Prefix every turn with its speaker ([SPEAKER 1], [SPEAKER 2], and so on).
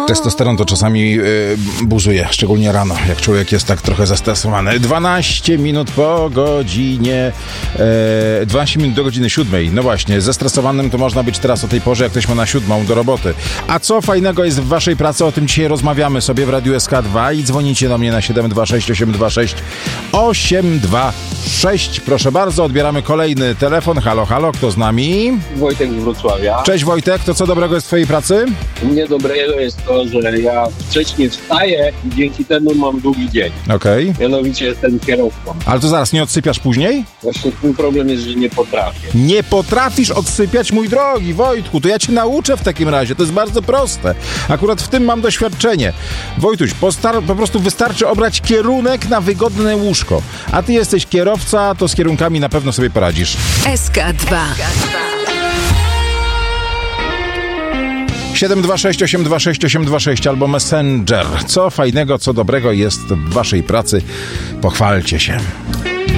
[SPEAKER 1] Testosteron to czasami buzuje, szczególnie rano, jak człowiek jest tak trochę zestresowany. 12 minut po godzinie... 12 minut do godziny 7. No właśnie, zestresowanym to można być teraz o tej porze, jak ktoś ma na 7 do roboty. A co fajnego jest w waszej pracy? O tym dzisiaj rozmawiamy sobie w Radiu SK2 i dzwonicie do mnie na 726 826 826. Proszę bardzo, odbieramy kolejny telefon. Halo, halo, kto z nami?
[SPEAKER 2] Wojtek z Wrocławia.
[SPEAKER 1] Cześć Wojtek, to co dobrego jest w twojej pracy?
[SPEAKER 2] U mnie dobrego jest to, że ja wcześniej wstaję i dzięki temu mam długi dzień.
[SPEAKER 1] Okej.
[SPEAKER 2] Mianowicie jestem kierowcą.
[SPEAKER 1] Ale to zaraz, nie odsypiasz później?
[SPEAKER 2] Właśnie ten problem jest, że nie potrafię.
[SPEAKER 1] Nie potrafisz odsypiać, mój drogi Wojtku, to ja cię nauczę w takim razie, to jest bardzo proste. Akurat w tym mam doświadczenie. Wojtuś, po prostu wystarczy obrać kierunek na wygodne łóżko. A ty jesteś kierowca, to z kierunkami na pewno sobie poradzisz.
[SPEAKER 3] SK2
[SPEAKER 1] 726 826 826 albo Messenger. Co fajnego, co dobrego jest w waszej pracy? Pochwalcie się.